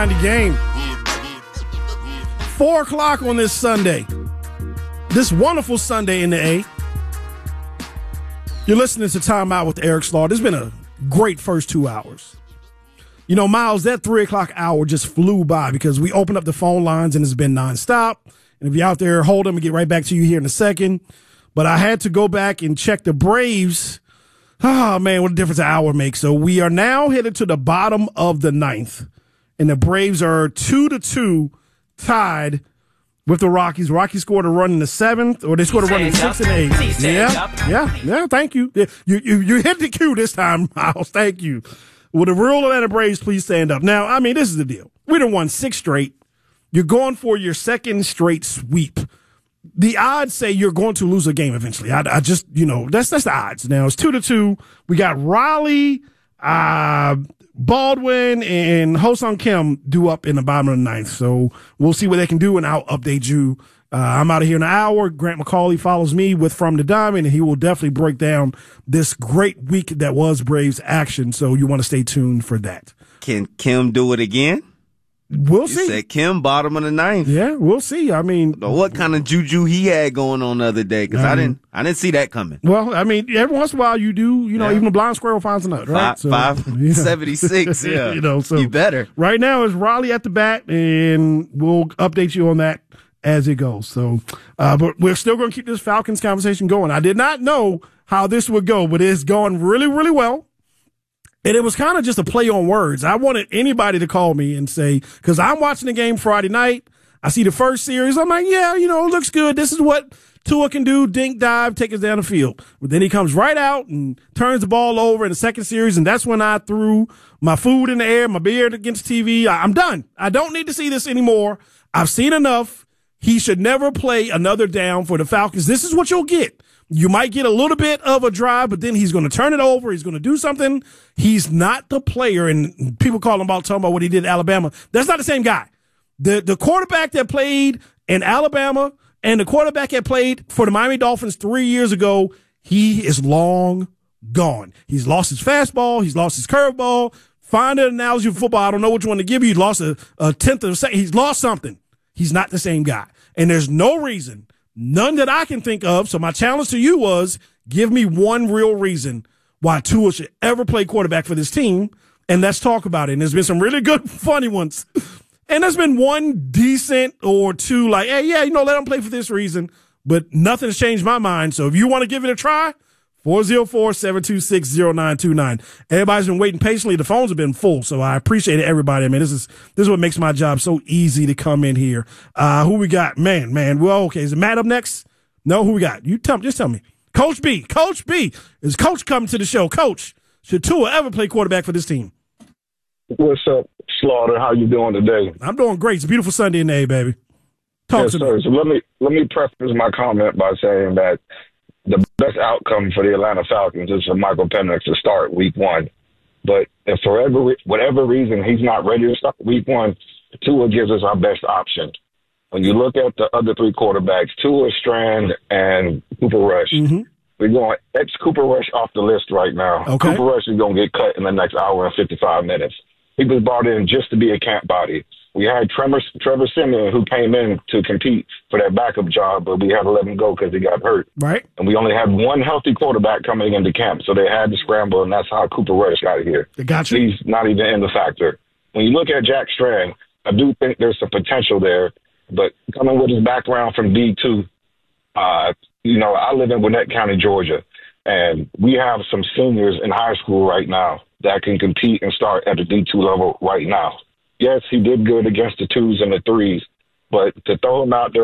The game. 4 o'clock on this Sunday. This wonderful Sunday in the A. You're listening to Time Out with Eric Slaw. It's been a great first 2 hours. You know, Miles, that 3 o'clock hour just flew by because we opened up the phone lines and it's been nonstop. And if you're out there, hold them and get right back to you here in a second. But I had to go back and check the Braves. Oh, man, what a difference an hour makes. So we are now headed to the bottom of the ninth. And the Braves are 2-2 tied with the Rockies. Rockies scored a run in the seventh, or they scored a run in the sixth and eighth. Yeah. Thank you. You hit the cue this time, Miles. Thank you. Will the real Atlanta Braves please stand up? Now, I mean, this is the deal. We done won 6 straight. You're going for your second straight sweep. The odds say you're going to lose a game eventually. I just, that's the odds. Now it's 2-2. We got Raleigh, Baldwin, and Ho-Sung Kim due up in the bottom of the ninth. So we'll see what they can do, and I'll update you. I'm out of here in an hour. Grant McCauley follows me with From the Diamond, and he will definitely break down this great week that was Braves action. So you want to stay tuned for that. Can Kim do it again? We'll see. You said Kim, bottom of the ninth. Yeah, we'll see. I mean, what kind of juju he had going on the other day? Because I didn't see that coming. Well, I mean, every once in a while you do. Even a blind squirrel finds a nut, right? 576. Yeah, so you better. Right now is Raleigh at the bat, and we'll update you on that as it goes. So, but we're still going to keep this Falcons conversation going. I did not know how this would go, but it's going really, really well. And it was kind of just a play on words. I wanted anybody to call me and say, because I'm watching the game Friday night. I see the first series. I'm like, yeah, it looks good. This is what Tua can do. Dink, dive, take us down the field. But then he comes right out and turns the ball over in the second series. And that's when I threw my food in the air, my beard against TV. I'm done. I don't need to see this anymore. I've seen enough. He should never play another down for the Falcons. This is what you'll get. You might get a little bit of a drive, but then he's going to turn it over. He's going to do something. He's not the player, and people talking about what he did at Alabama. That's not the same guy. The quarterback that played in Alabama and the quarterback that played for the Miami Dolphins 3 years ago, he is long gone. He's lost his fastball. He's lost his curveball. Find an analogy for football. I don't know which one to give you. He's lost a tenth of a second. He's lost something. He's not the same guy. And there's no reason, none that I can think of. So my challenge to you was, give me one real reason why Tua should ever play quarterback for this team, and let's talk about it. And there's been some really good, funny ones. And there's been one decent or two like, hey, yeah, let him play for this reason. But nothing's changed my mind. So if you want to give it a try, 404-726-0929. Everybody's been waiting patiently. The phones have been full, so I appreciate it, everybody. I mean, this is what makes my job so easy to come in here. Who we got? Man. Well, okay. Is it Matt up next? No, who we got? Just tell me. Coach B. Is Coach coming to the show? Coach, should Tua ever play quarterback for this team? What's up, Slaughter? How you doing today? I'm doing great. It's a beautiful Sunday in the A, baby. Talk to me. So let me preface my comment by saying that the best outcome for the Atlanta Falcons is for Michael Penix to start week 1. But if for whatever reason he's not ready to start week 1, Tua gives us our best option. When you look at the other 3 quarterbacks, Tua, Strand, and Cooper Rush, we're going X Cooper Rush off the list right now. Okay. Cooper Rush is going to get cut in the next hour and 55 minutes. He was brought in just to be a camp body. We had Trevor Siemian, who came in to compete for that backup job, but we had to let him go because he got hurt. Right. And we only had one healthy quarterback coming into camp, so they had to scramble, and that's how Cooper Rush got here. Gotcha. He's not even in the factor. When you look at Jack Strand, I do think there's some potential there, but coming with his background from D2, I live in Gwinnett County, Georgia, and we have some seniors in high school right now that can compete and start at the D2 level right now. Yes, he did good against the 2s and the 3s, but to throw him out there